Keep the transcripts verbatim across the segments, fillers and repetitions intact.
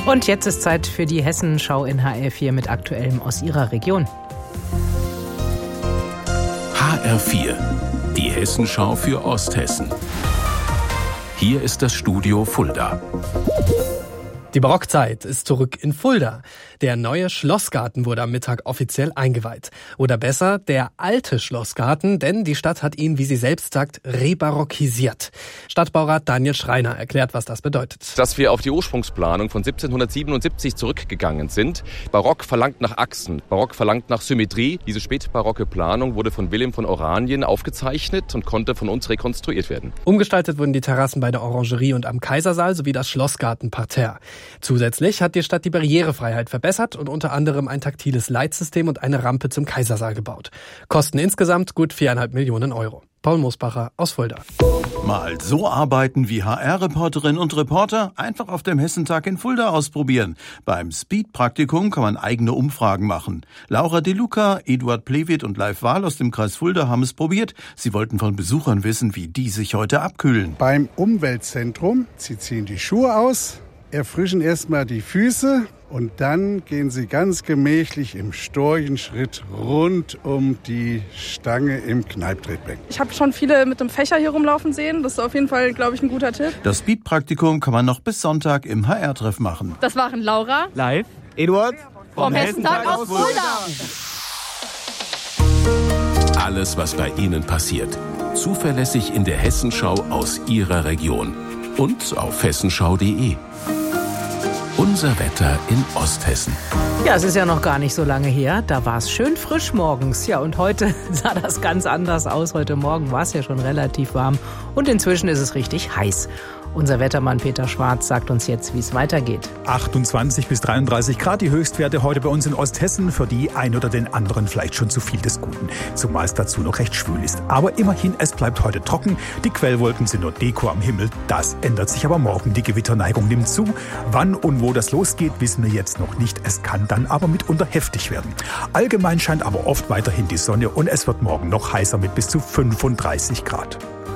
Und jetzt ist Zeit für die Hessenschau in H R vier mit Aktuellem aus Ihrer Region. H R vier, die Hessenschau für Osthessen. Hier ist das Studio Fulda. Die Barockzeit ist zurück in Fulda. Der neue Schlossgarten wurde am Mittag offiziell eingeweiht. Oder besser, der alte Schlossgarten, denn die Stadt hat ihn, wie sie selbst sagt, rebarockisiert. Stadtbaurat Daniel Schreiner erklärt, was das bedeutet. Dass wir auf die Ursprungsplanung von siebzehnhundertsiebenundsiebzig zurückgegangen sind. Barock verlangt nach Achsen, Barock verlangt nach Symmetrie. Diese spätbarocke Planung wurde von Wilhelm von Oranien aufgezeichnet und konnte von uns rekonstruiert werden. Umgestaltet wurden die Terrassen bei der Orangerie und am Kaisersaal sowie das Schlossgartenparterre. Zusätzlich hat die Stadt die Barrierefreiheit verbessert und unter anderem ein taktiles Leitsystem und eine Rampe zum Kaisersaal gebaut. Kosten insgesamt gut viereinhalb Millionen Euro. Paul Mosbacher aus Fulda. Mal so arbeiten wie H R-Reporterinnen und Reporter, einfach auf dem Hessentag in Fulda ausprobieren. Beim Speed-Praktikum kann man eigene Umfragen machen. Laura De Luca, Eduard Plewitt und Leif Wahl aus dem Kreis Fulda haben es probiert. Sie wollten von Besuchern wissen, wie die sich heute abkühlen. Beim Umweltzentrum, sie ziehen die Schuhe aus, erfrischen erstmal die Füße und dann gehen sie ganz gemächlich im Storchenschritt rund um die Stange im Kneiptretbecken. Ich habe schon viele mit dem Fächer hier rumlaufen sehen. Das ist auf jeden Fall, glaube ich, ein guter Tipp. Das Speed-Praktikum kann man noch bis Sonntag im H R-Treff machen. Das waren Laura, Live, Eduard vom, vom Hessentag aus Fulda. Alles, was bei Ihnen passiert. Zuverlässig in der Hessenschau aus Ihrer Region. Und auf hessenschau punkt de. Unser Wetter in Osthessen. Ja, es ist ja noch gar nicht so lange her. Da war es schön frisch morgens. Ja, und heute sah das ganz anders aus. Heute Morgen war es ja schon relativ warm. Und inzwischen ist es richtig heiß. Unser Wettermann Peter Schwarz sagt uns jetzt, wie es weitergeht. achtundzwanzig bis dreiunddreißig Grad, die Höchstwerte heute bei uns in Osthessen. Für die ein oder den anderen vielleicht schon zu viel des Guten. Zumal es dazu noch recht schwül ist. Aber immerhin, es bleibt heute trocken. Die Quellwolken sind nur Deko am Himmel. Das ändert sich aber morgen. Die Gewitterneigung nimmt zu. Wann und wo das losgeht, wissen wir jetzt noch nicht. Es kann dann aber mitunter heftig werden. Allgemein scheint aber oft weiterhin die Sonne und es wird morgen noch heißer mit bis zu fünfunddreißig Grad.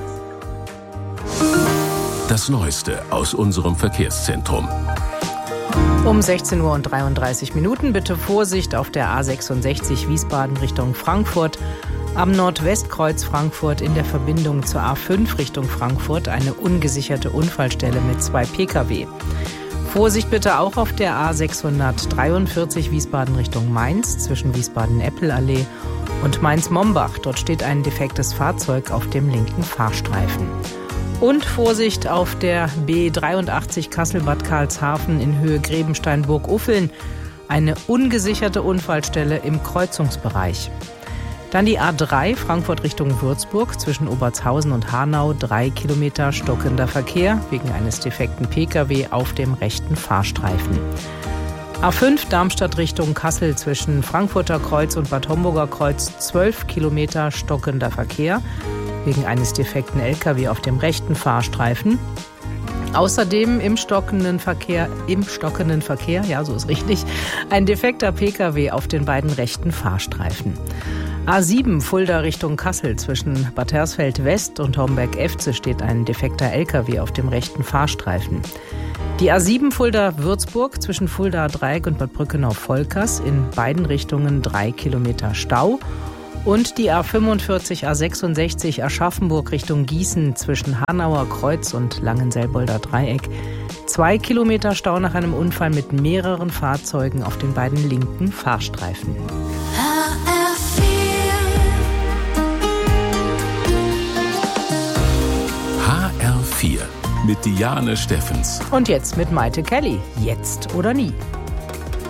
Das Neueste aus unserem Verkehrszentrum. Um sechzehn Uhr und dreiunddreißig Minuten bitte Vorsicht auf der A sechsundsechzig Wiesbaden Richtung Frankfurt. Am Nordwestkreuz Frankfurt in der Verbindung zur A fünf Richtung Frankfurt eine ungesicherte Unfallstelle mit zwei Pkw. Vorsicht bitte auch auf der A sechshundertdreiundvierzig Wiesbaden Richtung Mainz zwischen Wiesbaden-Eppelallee und Mainz-Mombach. Dort steht ein defektes Fahrzeug auf dem linken Fahrstreifen. Und Vorsicht auf der B dreiundachtzig Kassel-Bad Karlshafen in Höhe Grebenstein-Burg-Uffeln. Eine ungesicherte Unfallstelle im Kreuzungsbereich. Dann die A drei Frankfurt Richtung Würzburg zwischen Obertshausen und Hanau. Drei Kilometer stockender Verkehr wegen eines defekten Pkw auf dem rechten Fahrstreifen. A fünf Darmstadt Richtung Kassel zwischen Frankfurter Kreuz und Bad Homburger Kreuz. Zwölf Kilometer stockender Verkehr wegen eines defekten L K W auf dem rechten Fahrstreifen. Außerdem im stockenden Verkehr, im stockenden Verkehr, ja, so ist richtig, ein defekter Pkw auf den beiden rechten Fahrstreifen. A sieben Fulda Richtung Kassel zwischen Bad Hersfeld West und Homberg-Efze steht ein defekter L K W auf dem rechten Fahrstreifen. Die A sieben Fulda-Würzburg zwischen Fulda-Dreieck und Bad Brückenau-Volkers in beiden Richtungen drei Kilometer Stau. Und die A fünfundvierzig A sechsundsechzig Aschaffenburg Richtung Gießen zwischen Hanauer Kreuz und Langenselbolder Dreieck. Zwei Kilometer Stau nach einem Unfall mit mehreren Fahrzeugen auf den beiden linken Fahrstreifen. H R vier mit Diane Steffens. Und jetzt mit Maite Kelly. Jetzt oder nie.